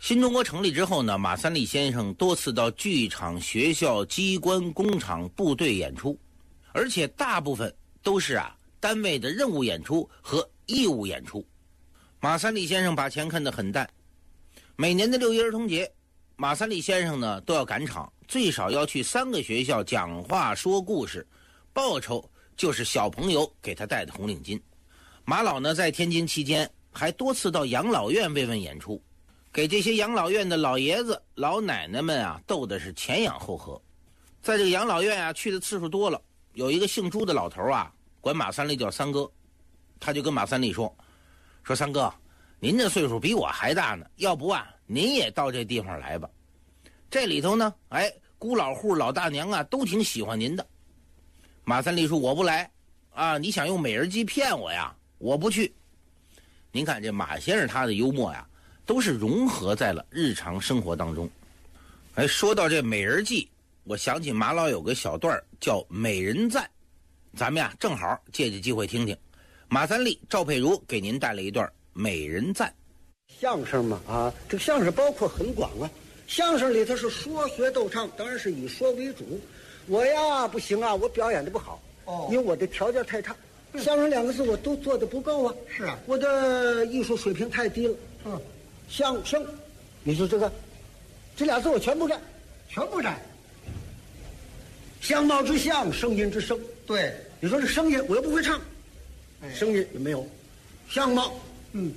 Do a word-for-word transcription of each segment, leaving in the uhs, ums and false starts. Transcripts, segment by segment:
新中国成立之后呢，马三立先生多次到剧场、学校、机关、工厂、部队演出，而且大部分都是啊单位的任务演出和义务演出。马三立先生把钱看得很淡，每年的六一儿童节，马三立先生呢都要赶场，最少要去三个学校讲话说故事，报酬就是小朋友给他戴的红领巾。马老呢在天津期间还多次到养老院慰问演出，给这些养老院的老爷子老奶奶们啊逗的是前仰后合。在这个养老院啊去的次数多了，有一个姓朱的老头啊管马三立叫三哥，他就跟马三立说说三哥，您这岁数比我还大呢，要不啊您也到这地方来吧，这里头呢哎孤老户老大娘啊都挺喜欢您的。马三立说我不来啊，你想用美人计骗我呀，我不去。您看这马先生他的幽默呀都是融合在了日常生活当中。哎，说到这美人计，我想起马老有个小段叫美人赞，咱们呀正好借这机会听听马三立、赵佩茹给您带来一段美人赞。 相声嘛啊，这个相声包括很广啊，相声里头是说学逗唱，当然是以说为主。我呀不行啊，我表演的不好哦，因为我的条件太差，嗯、相声两个字我都做的不够啊。是啊，我的艺术水平太低了。嗯，相声，你说这个，这俩字我全不占，全不占。相貌之相，声音之声。对，你说这声音我又不会唱，哎、声音也没有，相貌，嗯，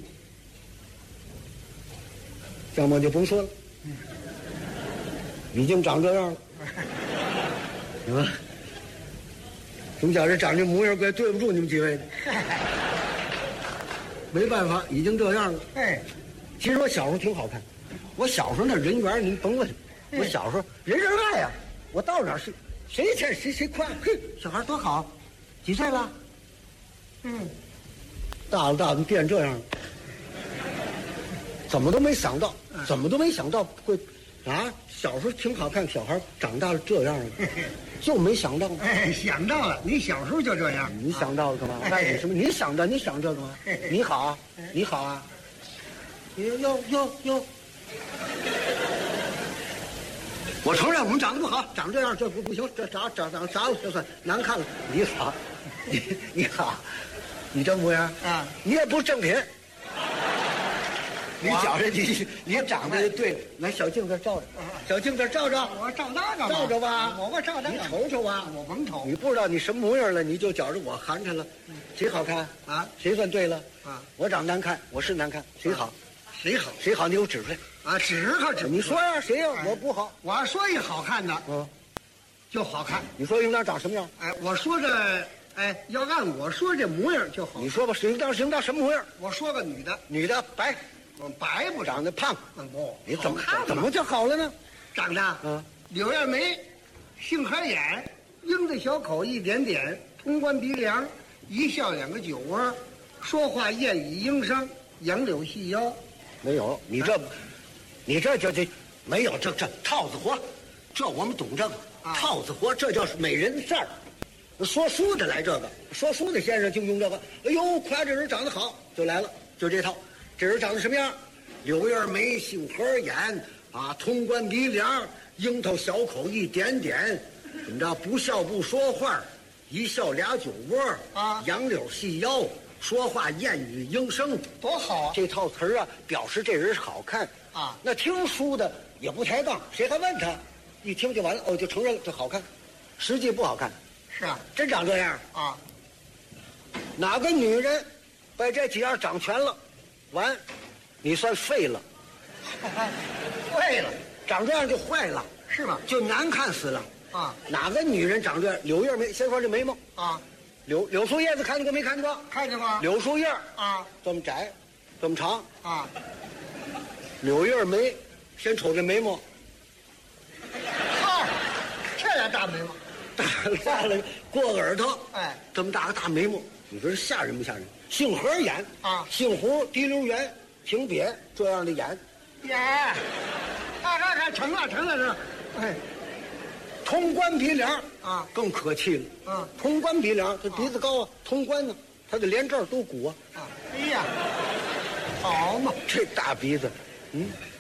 相貌就甭说了，嗯，已经长这样了。是吧？从小这长这模样，怪对不住你们几位的。没办法，已经这样了。哎，其实我小时候挺好看，我小时候那人缘您甭问，我小时候人人爱呀、啊，我到哪是谁见谁谁夸，嘿，小孩多好，几岁了？嗯，大了大了变这样了，怎么都没想到，怎么都没想到会。啊，小时候挺好看，小孩长大了这样了，就没想到。 哎，想到了，你小时候就这样。 你想到了干嘛？那你什么？你想的，你想这干嘛？你好啊，你好啊，哟哟哟哟！我承认我们长得不好，长这样这不不行，这长长长啥了就算难看了。你好，你你好，你这模样啊，你也不是正品。你觉着你你长得对了，来小镜子照着，小镜子照照， 我照那个照着吧， 我我照那个， 你瞅瞅啊， 我甭瞅， 你不知道你什么模样了，你就觉着我寒碜了，谁好看啊？谁算对了啊？我长难看，我是难看，谁好？ 谁好？ 谁好？你给我指出来啊！指可指， 你说呀，谁呀？我不好， 我说一好看的，嗯，就好看。 你说应当长什么样？ 哎，我说这，哎，要按我说这模样就好。 你说吧，应当应当什么模样？ 我说个女的， 女的白。 白不长得胖， 嗯不， 你怎么怎么就好了呢？ 长得，嗯，柳叶眉，杏核眼，鹰的小口一点点，通关鼻梁，一笑两个酒窝，说话燕语莺声，杨柳细腰。 没有，你这，啊、你这就这没有这这套子活，这我们懂这个、啊、套子活，这叫美人事儿。说书的来这个，说书的先生就用这个。哎呦，夸这人长得好，就来了，就这套。这人长得什么样？柳叶眉，杏核眼，啊，通关鼻梁，樱桃小口一点点，怎么着？不笑不说话，一笑俩酒窝啊，杨柳细腰，说话燕语莺声， 多好啊！ 这套词儿啊，表示这人好看啊。那听书的也不抬杠，谁还问他？一听就完了，哦，就承认了这好看，实际不好看。 是啊， 真长这样啊？哪个女人把这几样长全了？完，你算废了， 废了， 长这样就坏了， 是吗？ 就难看死了啊！ 哪个女人长这样？柳叶眉，先说这眉毛啊， 柳柳树叶子看见过没看见过？ 看见过。 柳树叶啊， 这么窄，这么长啊。 柳叶眉，先瞅这眉毛， 好，这俩大眉毛， 大了过耳朵， 哎， 这么大个大眉毛，你说是吓人不吓人？杏核眼啊， 杏核滴溜圆，挺瘪，这样的眼， 眼，看看看，成了成了是，哎， 通关鼻梁啊， 更可气了， 嗯， 通关鼻梁，这鼻子高啊，通关呢，他就连这儿都鼓啊， 啊，哎呀，好嘛， 这大鼻子，嗯。